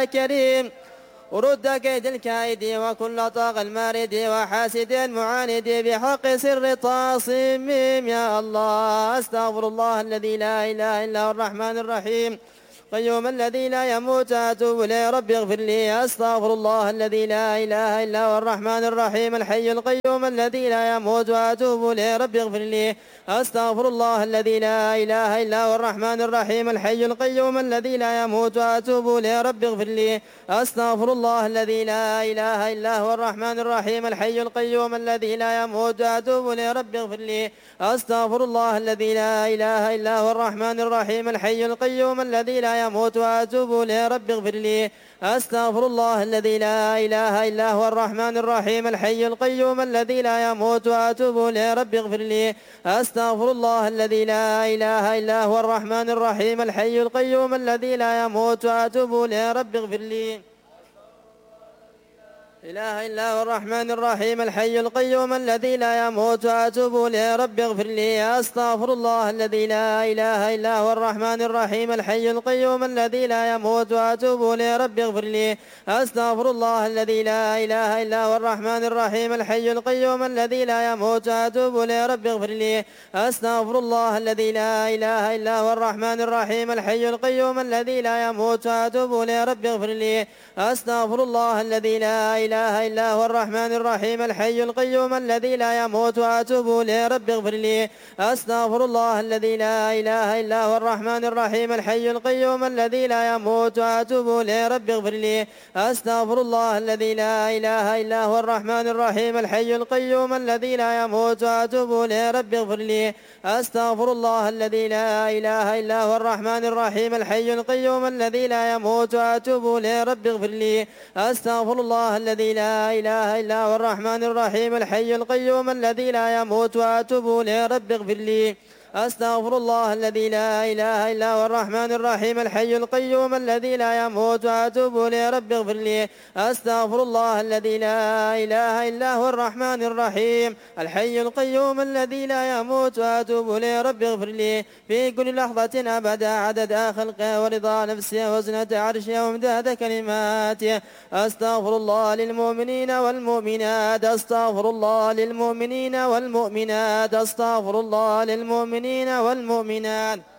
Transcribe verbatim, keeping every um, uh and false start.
كريم ورد كيد الكائد وكل طاغ المارد وحاسد معاند بحق سر طاصم يا الله. أستغفر الله الذي لا إله إلا هو الرحمن الرحيم القيوم الذي لا يموت أتوب إليه رب اغفر لي. أستغفر الله الذي لا إله إلا هو الرحمن الرحيم الحي القيوم الذي لا يموت وأتوب إليه رب اغفر لي. أستغفر الله الذي لا إله إلا هو الرحمن الرحيم الحي القيوم الذي لا يموت وأتوب إليه رب اغفر لي. أستغفر الله الذي لا إله إلا هو الرحمن الرحيم الحي القيوم الذي لا يموت وأتوب إليه رب اغفر لي. أستغفر الله الذي لا إله إلا هو الرحمن الرحيم الحي القيوم الذي لا يموت وأتوب إليه رب اغفر لي. أستغفر الله الذي لا إله إلا هو الرحمن الرحيم الحي القيوم الذي لا يموت وأتوب إليه رب اغفر لي. أستغفر الله الذي لا إله إلا هو الرحمن الرحيم الحي القيوم الذي لا يموت وأتوب إليه رب اغفر لي. إله إلا هو الرحمن الرحيم الحي القيوم الذي لا يموت وأتوب إليه رب اغفر لي. أستغفر الله الذي لا إله إلا هو الرحمن الرحيم الحي القيوم الذي لا يموت وأتوب إليه رب اغفر لي. أستغفر الله الذي لا إله إلا هو الرحمن الرحيم الحي القيوم الذي لا يموت وأتوب إليه رب اغفر لي. أستغفر الله الذي لا إله إلا هو الرحمن الرحيم الحي القيوم الذي لا يموت وأتوب إليه رب اغفر لي. أستغفر الله الذي لا إله إلا هو الرحمن الرحيم الحي القيوم الذي لا يموت وأتوب إليه رب اغفر لي. أستغفر الله الذي لا إله إلا هو الرحمن الرحيم الحي القيوم الذي لا يموت وأتوب إليه رب اغفر لي. أستغفر الله الذي لا إله إلا هو الرحمن الرحيم الحي القيوم الذي لا يموت وأتوب إليه رب اغفر لي. أستغفر الله الذي لا إله إلا هو الرحمن الرحيم الحي القيوم الذي لا يموت وأتوب إليه رب اغفر لي. أستغفر الله الذي لا إله إلا هو الرحمن الرحيم الحي القيوم الذي لا يموت وأتوب إليه رب اغفر لي. أستغفر الله الذي لا إله إلا هو الرحمن الرحيم الحي القيوم الذي لا يموت وأتوب إليه رب اغفر لي. أستغفر الله الذي لا إله إلا هو الرحمن الرحيم الحي القيوم الذي لا يموت وأتوب إليه رب اغفر لي. في كل لحظة أبدا عدد خلقه ورضا نفسه وزنة عرشه ومداد كلماته. أستغفر الله للمؤمنين والمؤمنات. أستغفر الله للمؤمنين والمؤمنات. أستغفر الله للمؤمنين والمؤمنات.